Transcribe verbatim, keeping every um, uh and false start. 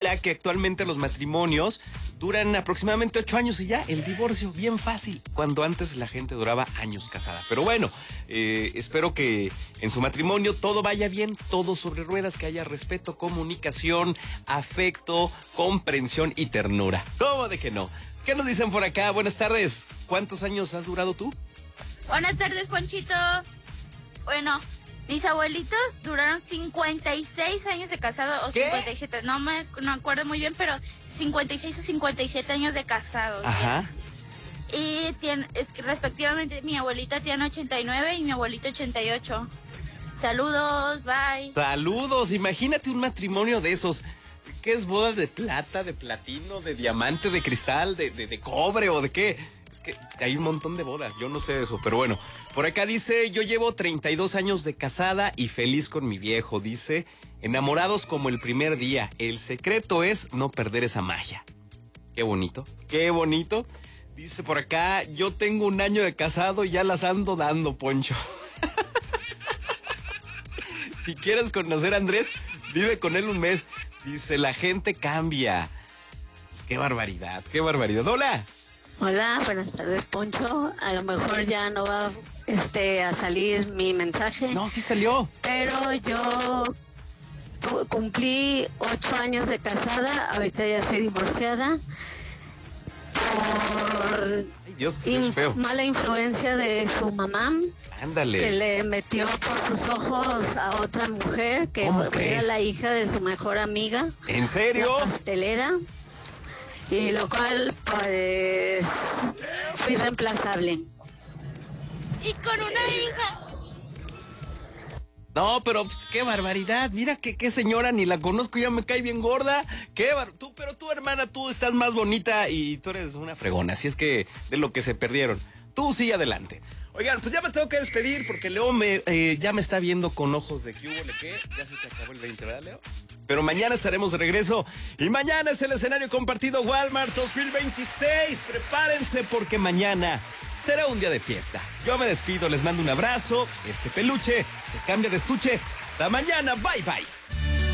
Mira que actualmente los matrimonios duran aproximadamente ocho años y ya el divorcio, bien fácil, cuando antes la gente duraba años casada. Pero bueno, eh, espero que en su matrimonio todo vaya bien, todo sobre ruedas, que haya respeto, comunicación, afecto, comprensión y ternura. ¿Cómo de que no? ¿Qué nos dicen por acá? Buenas tardes. ¿Cuántos años has durado tú? Buenas tardes, Ponchito. Bueno, mis abuelitos duraron cincuenta y seis años de casado o ¿Qué? cincuenta y siete, no me no acuerdo muy bien, pero cincuenta y seis o cincuenta y siete años de casados. Ajá. ¿Ya? Y tiene, es que respectivamente mi abuelita tiene ochenta y nueve y mi abuelito ochenta y ocho. Saludos, bye. Saludos, imagínate un matrimonio de esos. ¿Qué es boda de plata, de platino, de diamante, de cristal, de, de, de cobre o de qué? Es que hay un montón de bodas, yo no sé eso, pero bueno. Por acá dice, yo llevo treinta y dos años de casada y feliz con mi viejo, dice, enamorados como el primer día. El secreto es no perder esa magia. Qué bonito, qué bonito. Dice por acá, yo tengo un año de casado y ya las ando dando, Poncho. Si quieres conocer a Andrés, vive con él un mes. Dice, la gente cambia. Qué barbaridad, qué barbaridad. Hola. Hola, buenas tardes, Poncho. A lo mejor ya no va este, a salir mi mensaje. No, sí salió. Pero yo tu- cumplí ocho años de casada, ahorita ya soy divorciada. Por Ay, Dios, que in- es feo. mala influencia de su mamá, que Ándale. le metió por sus ojos a otra mujer, que ¿Cómo era crees? la hija de su mejor amiga. ¿En serio? La pastelera. Y lo cual, pues, fui reemplazable. Y con una hija. No, pero pues, qué barbaridad. Mira que qué señora, ni la conozco, ya me cae bien gorda. Qué bar... tú, pero tú, hermana, tú estás más bonita y tú eres una fregona. Así es que de lo que se perdieron. Tú sí, adelante. Oigan, pues ya me tengo que despedir porque Leo me, eh, ya me está viendo con ojos de que hubo, ¿le qué? Ya se te acabó el veinte, ¿verdad, Leo? Pero mañana estaremos de regreso y mañana es el escenario compartido Walmart dos mil veintiséis. Prepárense porque mañana será un día de fiesta. Yo me despido, les mando un abrazo. Este peluche se cambia de estuche. Hasta mañana, bye bye.